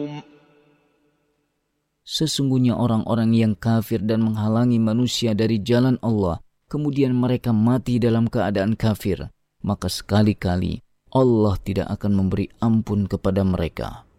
Sesungguhnya orang-orang yang kafir dan menghalangi manusia dari jalan Allah, kemudian mereka mati dalam keadaan kafir, maka sekali-kali Allah tidak akan memberi ampun kepada mereka.